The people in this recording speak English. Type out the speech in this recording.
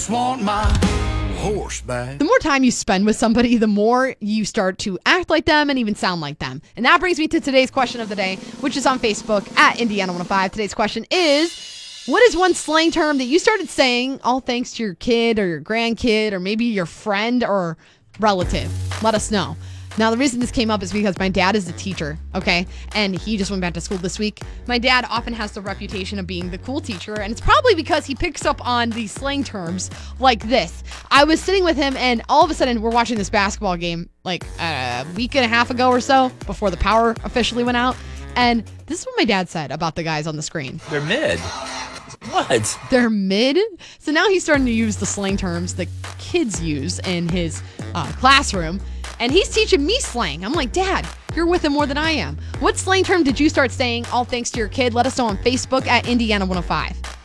just want my horse back. The more time you spend with somebody, the more you start to act like them and even sound like them. And that brings me to today's question of the day, which is on Facebook at Indiana105. Today's question is, what is one slang term that you started saying all thanks to your kid or your grandkid or maybe your friend or relative? Let us know. Now, the reason this came up is because my dad is a teacher, okay? And he just went back to school this week. My dad often has the reputation of being the cool teacher, and it's probably because he picks up on these slang terms like this. I was sitting with him, and all of a sudden, we're watching this basketball game like a week and a half ago or so, before the power officially went out. And this is what my dad said about the guys on the screen. They're mid. What? They're mid? So now he's starting to use the slang terms that kids use in his classroom. And he's teaching me slang. I'm like, Dad, you're with him more than I am. What slang term did you start saying all thanks to your kid? Let us know on Facebook at Indiana105.